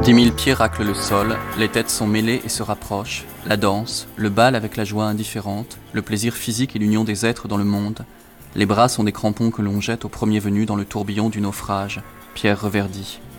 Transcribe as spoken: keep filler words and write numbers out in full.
Dix mille pieds raclent le sol, les têtes sont mêlées et se rapprochent, la danse, le bal avec la joie indifférente, le plaisir physique et l'union des êtres dans le monde. Les bras sont des crampons que l'on jette au premier venu dans le tourbillon du naufrage, pierre reverdie.